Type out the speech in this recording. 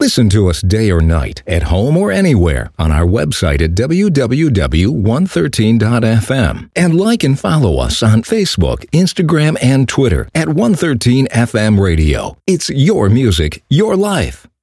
Listen to us day or night, at home or anywhere, on our website at www.113.fm. And like and follow us on Facebook, Instagram, and Twitter at 113 FM Radio. It's your music, your life.